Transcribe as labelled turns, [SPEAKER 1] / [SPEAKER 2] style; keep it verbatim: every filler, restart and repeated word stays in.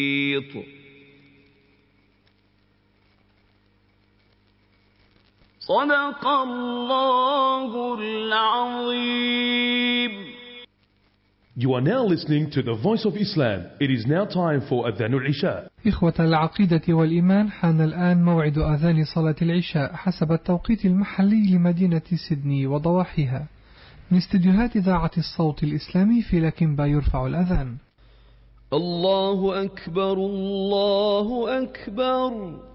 [SPEAKER 1] صدق الله العظيم.
[SPEAKER 2] You are now listening to the Voice of Islam. It is now time for Adhan al-Isha.
[SPEAKER 3] إخوة العقيدة والإيمان، حان الآن موعد آذان صلاة العشاء حسب التوقيت المحلي لمدينة سيدني وضواحيها. من استديوهات إذاعة الصوت الإسلامي في لكنبا يرفع الأذان.
[SPEAKER 1] الله أكبر الله أكبر.